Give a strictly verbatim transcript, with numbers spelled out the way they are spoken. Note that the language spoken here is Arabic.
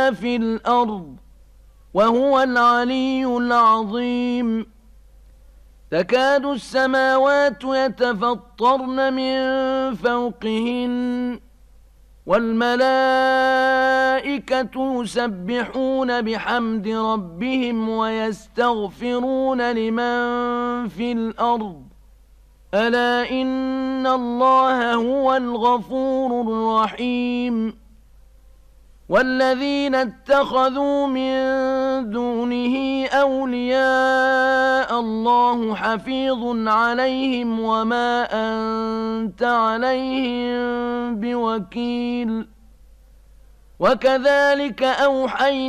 ما في الأرض وهو العلي العظيم. تكاد السماوات يتفطرن من فوقهن والملائكة يسبحون بحمد ربهم ويستغفرون لمن في الأرض ألا إن الله هو الغفور الرحيم. والذين اتخذوا من دونه أولياء الله حفيظ عليهم وما أنت عليهم بوكيل. وكذلك أوحينا